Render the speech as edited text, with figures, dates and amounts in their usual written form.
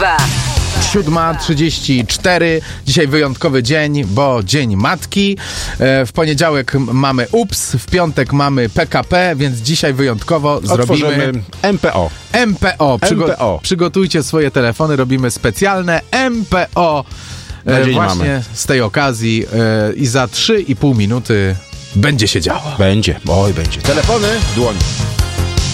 7:34. Dzisiaj wyjątkowy dzień, bo Dzień Matki. W poniedziałek mamy UPS, w piątek mamy PKP, więc dzisiaj wyjątkowo zrobimy MPO. MPO. Przygotujcie swoje telefony, robimy specjalne MPO właśnie mamy. Z tej okazji i za 3,5 minuty będzie się działo. Będzie, oj będzie. Telefony, dłoń.